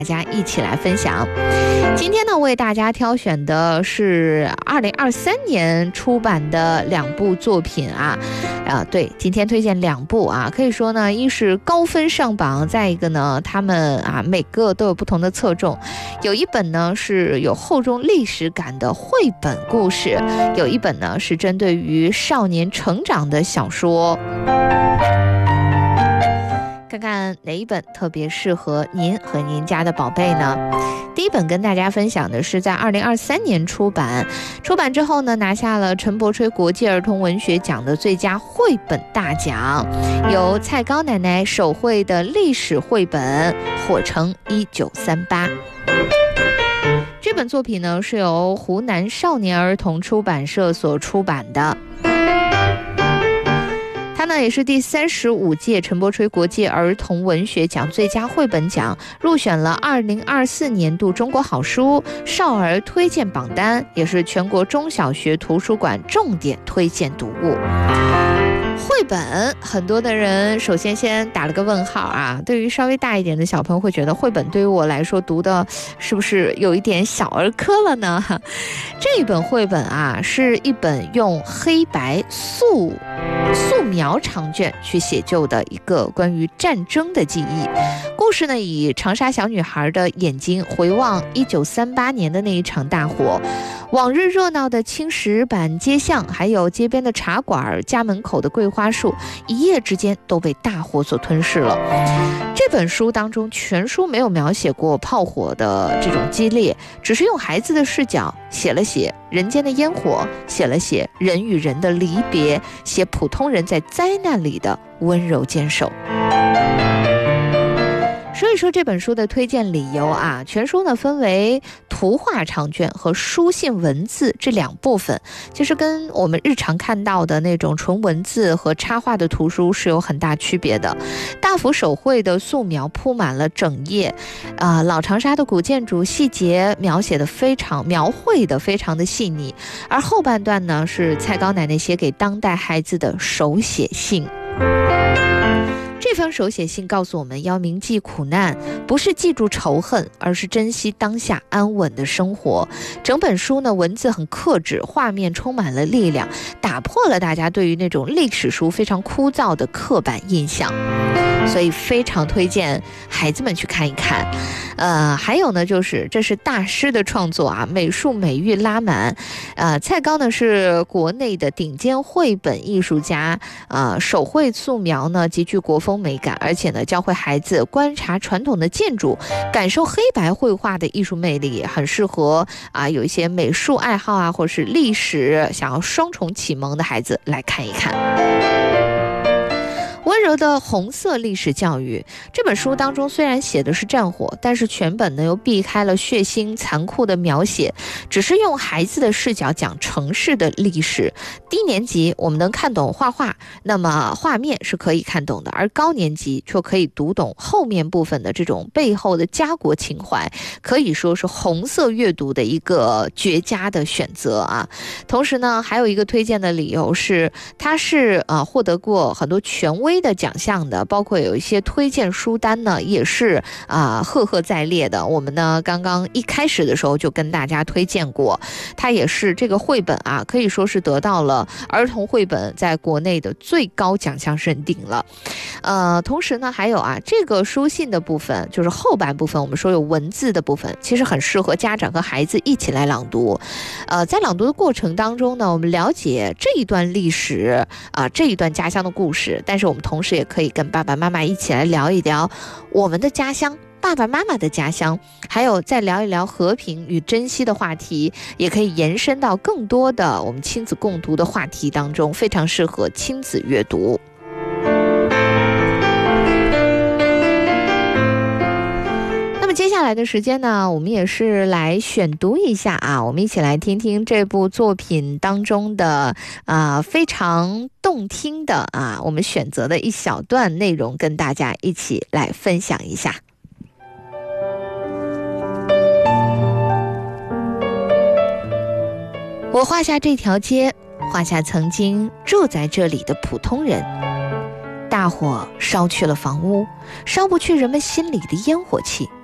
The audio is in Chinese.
大家一起来分享。今天呢，为大家挑选的是2023年出版的2部作品啊。对，今天推荐2部啊，可以说呢，一是高分上榜，再一个呢，他们每个都有不同的侧重。有一本呢是有厚重历史感的绘本故事，有一本呢是针对于少年成长的小说。看看哪一本特别适合您和您家的宝贝呢？第一本跟大家分享的是在2023年出版之后呢，拿下了陈柏吹国际儿童文学奖的最佳绘本大奖，由蔡高奶奶手绘的历史绘本《火城1938》。这本作品呢是由湖南少年儿童出版社所出版的。它呢也是第35届陈柏吹国际儿童文学奖最佳绘本奖，入选了2024年度中国好书少儿推荐榜单，也是全国中小学图书馆重点推荐读物。绘本，很多的人首先打了个问号啊。对于稍微大一点的小朋友会觉得绘本对于我来说读的是不是有一点小儿科了呢？这一本绘本啊，是一本用黑白素描长卷去写就的一个关于战争的记忆故事呢，以长沙小女孩的眼睛回望1938年的那一场大火，往日热闹的青石板街巷，还有街边的茶馆、家门口的桂花树，一夜之间都被大火所吞噬了。这本书当中全书没有描写过炮火的这种激烈，只是用孩子的视角写了写人间的烟火，写了写人与人的离别，写普通人在灾难里的温柔坚守。所以说这本书的推荐理由啊，全书呢分为图画长卷和书信文字这2部分，其实跟我们日常看到的那种纯文字和插画的图书是有很大区别的。大幅手绘的素描铺满了整页，老长沙的古建筑细节描绘的非常的细腻，而后半段呢是蔡高奶奶写给当代孩子的手写信。这封手写信告诉我们，要铭记苦难，不是记住仇恨，而是珍惜当下安稳的生活。整本书呢，文字很克制，画面充满了力量，打破了大家对于那种历史书非常枯燥的刻板印象。所以非常推荐孩子们去看一看。还有呢，就是这是大师的创作啊，美术美育拉满。蔡高呢是国内的顶尖绘本艺术家，手绘素描呢极具国风美感，而且呢教会孩子观察传统的建筑，感受黑白绘画的艺术魅力，很适合有一些美术爱好啊，或是历史想要双重启蒙的孩子来看一看。温柔的红色历史教育，这本书当中虽然写的是战火，但是全本呢又避开了血腥残酷的描写，只是用孩子的视角讲城市的历史。低年级我们能看懂画画，那么画面是可以看懂的，而高年级却可以读懂后面部分的这种背后的家国情怀，可以说是红色阅读的一个绝佳的选择啊。同时呢，还有一个推荐的理由是，它是获得过很多权威的奖项的，包括有一些推荐书单呢也是赫赫在列的。我们呢刚刚一开始的时候就跟大家推荐过，它也是这个绘本可以说是得到了儿童绘本在国内的最高奖项认定了。同时呢还有这个书信的部分，就是后半部分我们说有文字的部分，其实很适合家长和孩子一起来朗读。在朗读的过程当中呢，我们了解这一段历史这一段家乡的故事，但是我们同时也可以跟爸爸妈妈一起来聊一聊我们的家乡，爸爸妈妈的家乡，还有再聊一聊和平与珍惜的话题，也可以延伸到更多的我们亲子共读的话题当中，非常适合亲子阅读。那么接下来的时间呢，我们也是来选读一下我们一起来听听这部作品当中的非常动听的我们选择的一小段内容，跟大家一起来分享一下。我画下这条街，画下曾经住在这里的普通人。大火烧去了房屋，烧不去人们心里的烟火气。